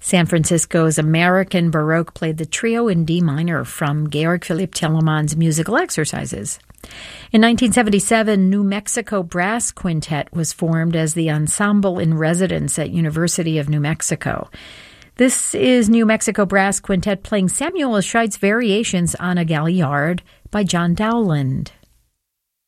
San Francisco's American Baroque played the trio in D minor from Georg Philipp Telemann's Musical Exercises. In 1977, New Mexico Brass Quintet was formed as the ensemble in residence at University of New Mexico. This is New Mexico Brass Quintet playing Samuel Scheidt's Variations on a Galliard by John Dowland.